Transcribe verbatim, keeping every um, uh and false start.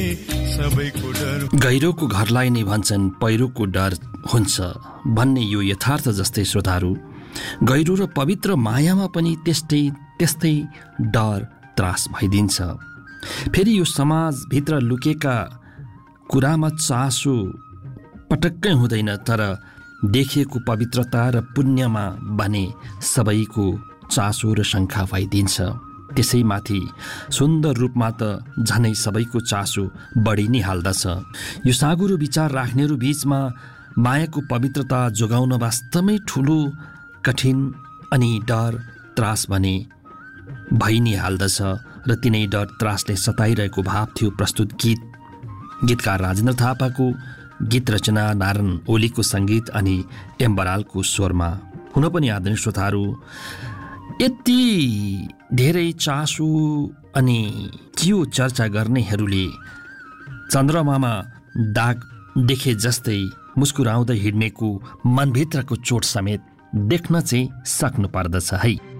सबैको डर। गहिरोको घरलाई नै भन्छन् पहिरोको डर हुन्छ भन्ने यो यथार्थ जस्तै श्रोताहरू, गहिरो र पवित्र मायामा पनि त्यस्तै त्यस्तै डर त्रास भइदिन्छ। फेरि यो समाजभित्र लुकेका कुरामा चासो पटक्कै हुँदैन, तर देखिएको पवित्रता र पुण्यमा भने सबैको चासो र शङ्का भइदिन्छ। त्यसैमाथि सुन्दर रूपमा त झनै सबैको चासो बढी नै हाल्दछ। यो साँगुरो विचार राख्नेहरू बीचमा मायाको पवित्रता जोगाउन वास्तवमै ठुलो कठिन अनि डर त्रास भने भइ नै हाल्दछ र तिनै डर त्रासले सताइरहेको भाव थियो प्रस्तुत गीत। गीतकार राजेन्द्र थापाको गीत रचना, नारायण ओलीको सङ्गीत अनि एम बरालको स्वरमा। हुन पनि आदरणीय श्रोताहरू, यति धेरै चासो अनि चियो चर्चा गर्नेहरूले चन्द्रमामा दाग देखे जस्तै मुस्कुराउँदै हिँड्नेको मनभित्रको चोट समेत देख्न चाहिँ सक्नु पर्दछ है।